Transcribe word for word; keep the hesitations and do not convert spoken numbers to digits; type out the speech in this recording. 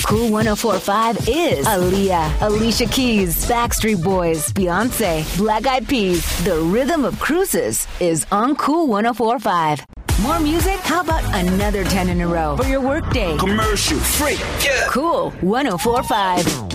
Cool one oh four point five is Aaliyah, Alicia Keys, Backstreet Boys, Beyonce, Black Eyed Peas. The rhythm of cruises is on Cool one oh four point five. More music? How about another ten in a row for your workday? Commercial free. Yeah. Cool one oh four point five.